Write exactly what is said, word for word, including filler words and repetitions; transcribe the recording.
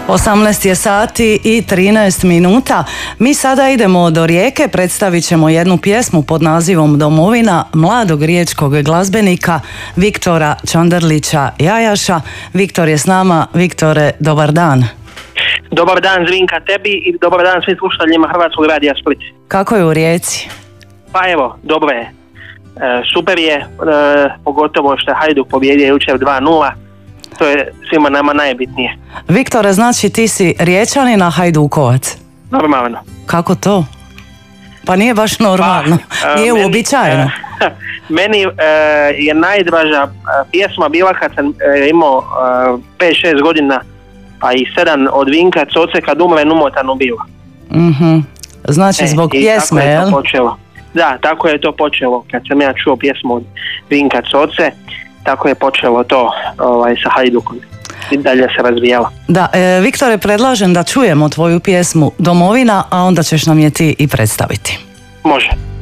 osamnaest je sati i trinaest minuta. Mi sada idemo do Rijeke, predstavit ćemo jednu pjesmu pod nazivom Domovina mladog riječkog glazbenika Viktora Čandarlića Jajaša. Viktor je s nama. Viktore, dobar dan. Dobar dan Zrinka tebi i dobar dan svim slušateljima Hrvatskog radija Split. Kako je u Rijeci? Pa evo, dobro je. E, super je, e, pogotovo što je Hajduk pobjedio jučer dva nula. To je svima nama najbitnije. Viktore, znači ti si Riječanin, a Hajdukovac? Normalno. Kako to? Pa nije baš normalno, pa, nije meni, uobičajeno. E, meni e, je najdraža pjesma bila kad sam e, imao pet šest godina, pa i sedam od Vinka Coce kad umre numotanu bila. Mm-hmm. Znači e, zbog pjesme, tako je jel? To počelo. Da, tako je to počelo. Kad sam ja čuo pjesmu od Vinka Coce, tako je počelo to ovaj, sa Hajdukom. I dalje se razvijalo. Da, e, Viktore, predlažem da čujemo tvoju pjesmu Domovina, a onda ćeš nam je ti i predstaviti. Može.